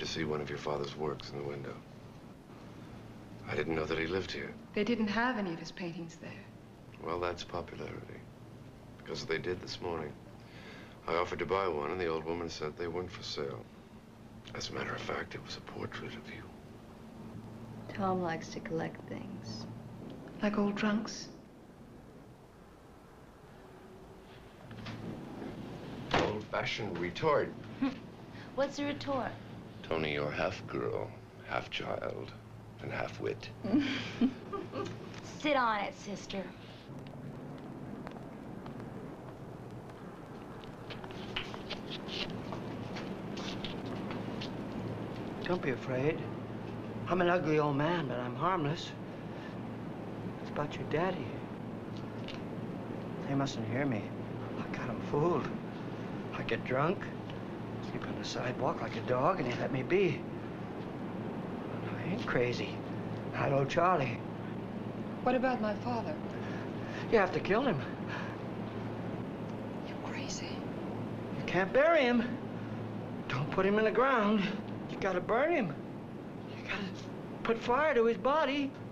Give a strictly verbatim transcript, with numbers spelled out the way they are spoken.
to see one of your father's works in the window. I didn't know that he lived here. They didn't have any of his paintings there. Well, that's popularity. Because they did this morning. I offered to buy one, and the old woman said they weren't for sale. As a matter of fact, it was a portrait of you. Tom likes to collect things. Like old trunks? Old-fashioned retort. What's a retort? Tony, you're half girl, half child, and half wit. Sit on it, sister. Don't be afraid. I'm an ugly old man, but I'm harmless. It's about your daddy. They mustn't hear me. I got him fooled. I get drunk, sleep on the sidewalk like a dog, and they let me be. I ain't crazy. Not old Charlie. What about my father? You have to kill him. You're crazy. You can't bury him. Don't put him in the ground. You gotta burn him. You gotta put fire to his body.